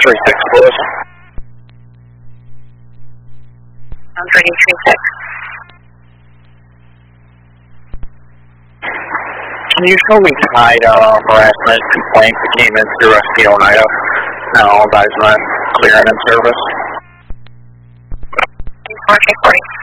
136, please. 136. Can you show me tonight harassment complaint that came in through SPO Oneida? No, advisement, clearing and service. 440.